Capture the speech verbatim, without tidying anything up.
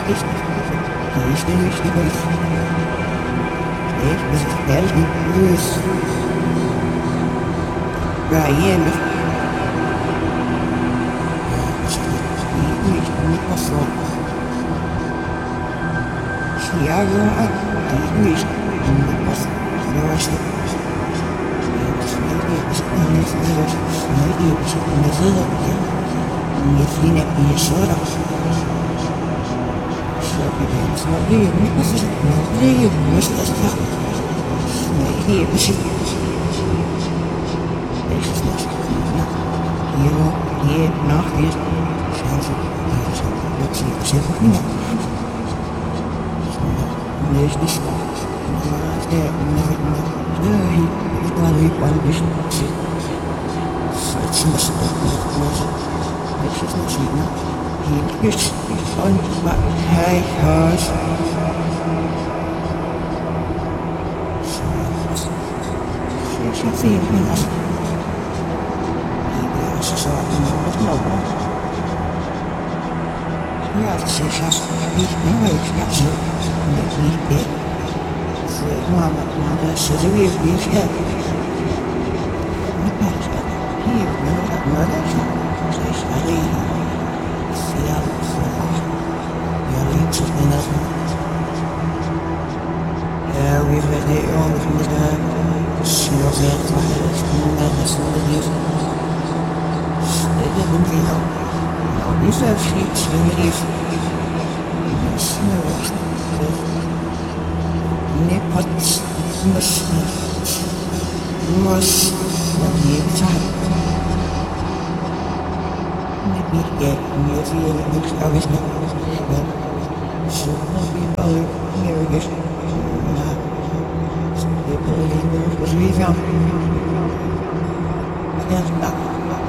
ist nicht der richtige Weg. Ich bin ehrlich nicht böse. Ryan, ich nicht was so. Chiaro, ich nicht was so. Если не еще раз, что тебе смотри, не посмотри, смотри, не слышно, смотри, пиши. Ich ist nicht, Hero, je nach ist, Chance, jetzt nicht, ich habe nicht. Nicht nicht, der, der, ich war nicht, weil ich nicht. Falls muss ich muss. Ich ist nicht mehr. Hier ist und hey, Haus. Ich habe viel mehr. Ja, сейчас ich скажу, не пей. Мама, надо созреветь, я. Не помню, и надо, здесь Алина, я, я лицо не назову. Я выведу он в меня, слезы отвалились, надо смотреть. Я не видел. Не совсем смирив. Не смело. Не подсмысленно. Мощь надеяться. Не беги, не верю, не ставишь на себя. Сильно бивалы, не видишь. На. Ты половину живем. Понятно.